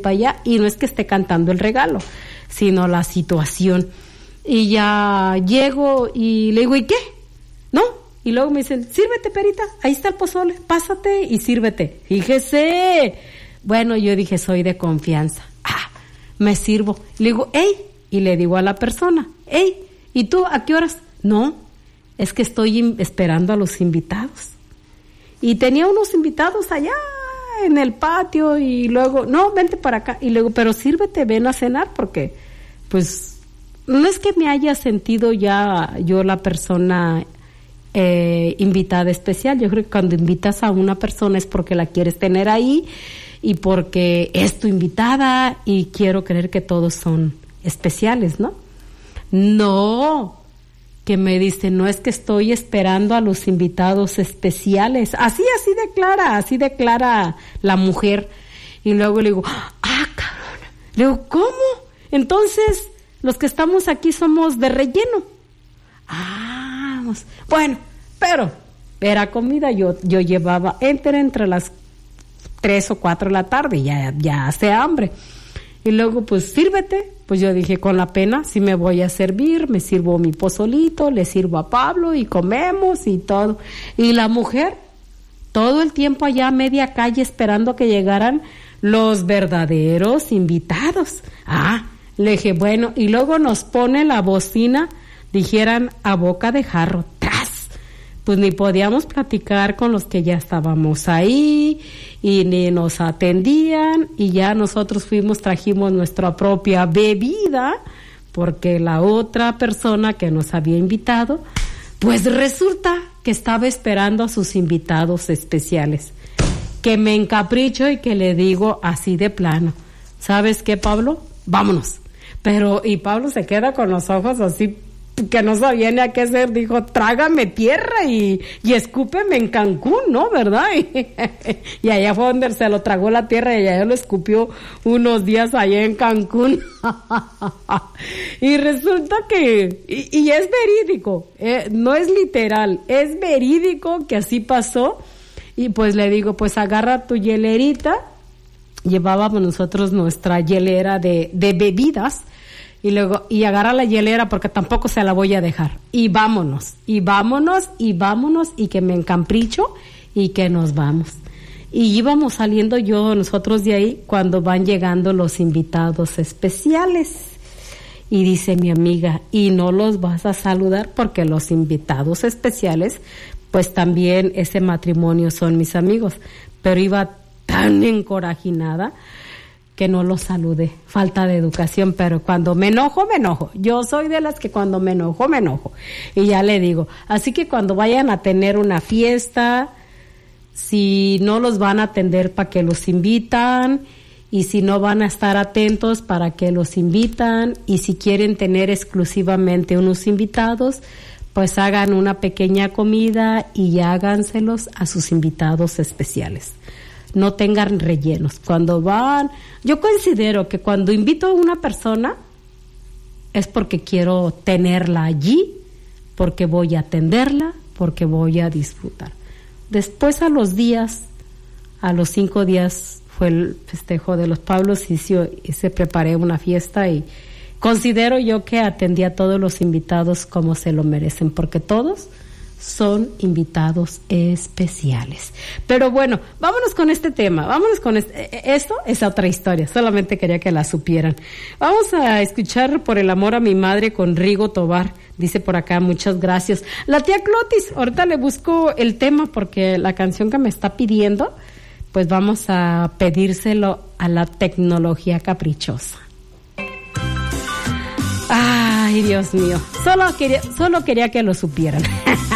para allá, y no es que esté cantando el regalo, sino la situación. Y ya llego y le digo, ¿y qué? ¿No? Y luego me dicen, sírvete, perita, ahí está el pozole, pásate y sírvete. Fíjese. Bueno, yo dije, soy de confianza. Me sirvo. Le digo, ¡ey! Y le digo a la persona, ¡ey! ¿Y tú a qué horas? No, es que estoy esperando a los invitados. Y tenía unos invitados allá en el patio y luego, no, vente para acá. Y luego, pero sírvete, ven a cenar porque, pues, no es que me haya sentido ya yo la persona invitada especial. Yo creo que cuando invitas a una persona es porque la quieres tener ahí y porque es tu invitada y quiero creer que todos son especiales, ¿no? No, que me dice, no es que estoy esperando a los invitados especiales. Así declara la mujer. Y luego le digo, cabrón. Le digo, ¿cómo? Entonces, los que estamos aquí somos de relleno. Bueno, pero era comida. Yo llevaba, entre las 3 o 4 de la tarde, ya hace hambre. Y luego, pues, sírvete. Pues yo dije, con la pena, sí me voy a servir, me sirvo mi pozolito, le sirvo a Pablo y comemos y todo. Y la mujer, todo el tiempo allá a media calle esperando a que llegaran los verdaderos invitados. Le dije, bueno, y luego nos pone la bocina, dijeran, a boca de jarro, ¡tras! Pues ni podíamos platicar con los que ya estábamos ahí y ni nos atendían, y ya nosotros trajimos nuestra propia bebida porque la otra persona que nos había invitado, pues resulta que estaba esperando a sus invitados especiales. Que me encapricho y que le digo así de plano, ¿sabes qué, Pablo? Vámonos. Y Pablo se queda con los ojos así que no sabía ni a qué hacer, dijo, trágame tierra y escúpeme en Cancún, ¿no? ¿Verdad? Y allá fue donde se lo tragó la tierra y allá lo escupió unos días allá en Cancún. Y resulta que, y es verídico, no es literal, es verídico que así pasó. Y pues le digo, pues agarra tu hielerita. Llevábamos nosotros nuestra hielera de bebidas. Y luego, y agarra la hielera porque tampoco se la voy a dejar. Y vámonos, y que me encapricho y que nos vamos. Y íbamos saliendo nosotros de ahí cuando van llegando los invitados especiales. Y dice mi amiga, y no los vas a saludar porque los invitados especiales, pues también ese matrimonio son mis amigos. Pero iba tan encorajinada que no los saludé, falta de educación, pero cuando me enojo. Yo soy de las que cuando me enojo. Y ya le digo, así que cuando vayan a tener una fiesta, si no los van a atender para que los invitan, y si no van a estar atentos para que los invitan, y si quieren tener exclusivamente unos invitados, pues hagan una pequeña comida y háganselos a sus invitados especiales. No tengan rellenos. Cuando van, yo considero que cuando invito a una persona es porque quiero tenerla allí, porque voy a atenderla, porque voy a disfrutar. Después a los 5 días fue el festejo de los Pablos y se preparé una fiesta y considero yo que atendí a todos los invitados como se lo merecen, porque todos son invitados especiales. Pero bueno, vámonos con este tema, esto es otra historia, solamente quería que la supieran. Vamos a escuchar Por el amor a mi madre con Rigo Tobar, dice por acá, muchas gracias. La tía Clotis, ahorita le busco el tema porque la canción que me está pidiendo, pues vamos a pedírselo a la tecnología caprichosa. Ay, Dios mío, solo quería que lo supieran.